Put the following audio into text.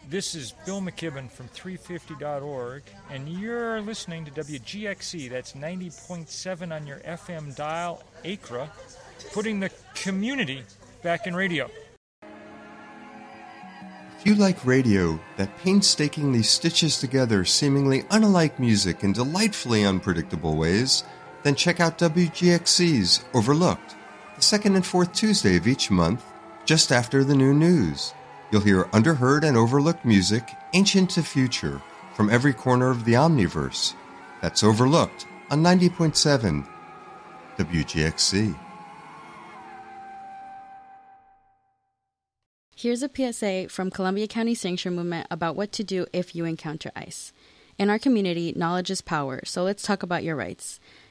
This is Bill McKibben from 350.org, and you're listening to WGXC. That's 90.7 on your FM dial, ACRA, putting the community back in radio. If you like radio that painstakingly stitches together seemingly unalike music in delightfully unpredictable ways, then check out WGXC's Overlooked, the second and fourth Tuesday of each month, just after the new news. You'll hear underheard and overlooked music, ancient to future, from every corner of the Omniverse. That's Overlooked on 90.7 WGXC. Here's a PSA from Columbia County Sanctuary Movement about what to do if you encounter ICE. In our community, knowledge is power, so let's talk about your rights.